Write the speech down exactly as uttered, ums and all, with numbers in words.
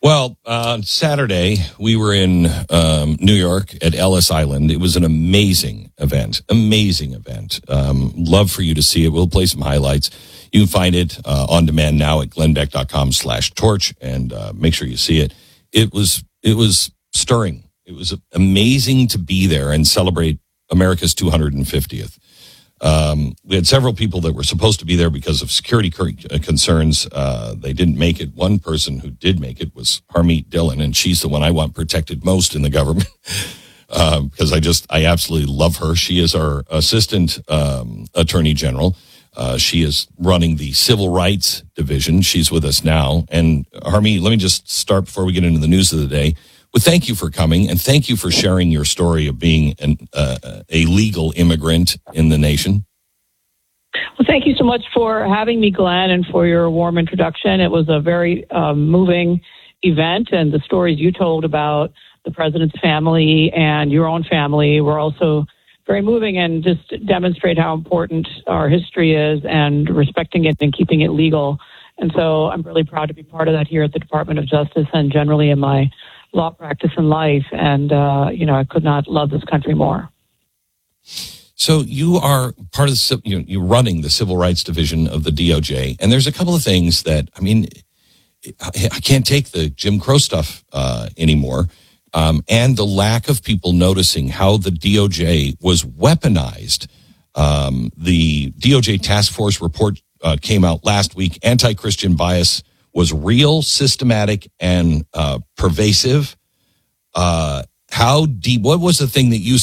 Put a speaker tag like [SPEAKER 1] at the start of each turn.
[SPEAKER 1] Well, on Saturday, we were in um, New York at Ellis Island. It was an amazing event, amazing event. Um, love for you to see it. We'll play some highlights. You can find it uh, on demand now at glennbeck.com slash torch and uh, make sure you see it. It was, it was stirring. It was amazing to be there and celebrate America's two hundred fiftieth. Um, we had several people that were supposed to be there because of security concerns. Uh, they didn't make it. One person who did make it was Harmeet Dillon, and she's the one I want protected most in the government uh, because I just, I absolutely love her. She is our assistant um, attorney general. Uh, she is running the civil rights division. She's with us now. And Harmeet, let me just start before we get into the news of the day. Well, thank you for coming, and thank you for sharing your story of being an, uh, a legal immigrant in the nation.
[SPEAKER 2] Well, thank you so much for having me, Glenn, and for your warm introduction. It was a very um, moving event, and the stories you told about the president's family and your own family were also very moving and just demonstrate how important our history is and respecting it and keeping it legal. And so I'm really proud to be part of that here at the Department of Justice and generally in my law practice in life. And, uh, you know, I could not love this country more.
[SPEAKER 1] So you are part of the, you know, you're running the Civil Rights Division of the D O J. And there's a couple of things that, I mean, I can't take the Jim Crow stuff uh, anymore. Um, and the lack of people noticing how the D O J was weaponized. Um, the D O J task force report uh, came out last week. Anti-Christian bias was real, systematic, and uh, pervasive. Uh, how deep? What was the thing that you